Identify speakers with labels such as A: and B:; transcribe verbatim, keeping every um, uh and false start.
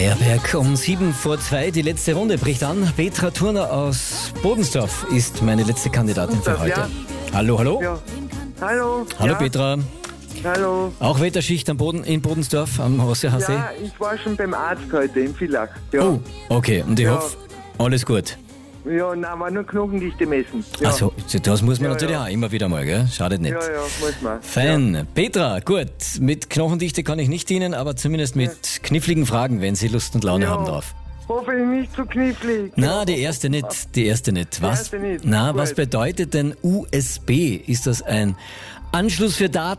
A: Meierberg um sieben vor zwei, die letzte Runde bricht an. Petra Turner aus Bodensdorf ist meine letzte Kandidatin für heute.
B: Ja.
A: Hallo, hallo.
B: Ja. Hallo.
A: Hallo
B: ja.
A: Petra.
B: Hallo.
A: Auch Wetterschicht am Boden in Bodensdorf am Rossehasee?
B: Ja, ich war schon beim Arzt heute in Villach. Ja.
A: Oh, okay. Und ich
B: Ja.
A: hoffe, alles gut.
B: Ja, nein, war nur Knochendichte messen. Ja.
A: Also, das muss man
B: Ja,
A: natürlich
B: ja.
A: auch immer wieder mal, gell? Schadet nicht.
B: Ja, ja, muss man.
A: Fein. Petra, gut. Mit Knochendichte kann ich nicht dienen, aber zumindest mit kniffligen Fragen, wenn Sie Lust und Laune
B: Ja.
A: haben drauf.
B: Hoffentlich nicht zu knifflig.
A: Na, die erste nicht, die erste nicht. Was,
B: erste nicht.
A: Na,
B: Gut.
A: was bedeutet denn U S B? Ist das ein Anschluss für Daten?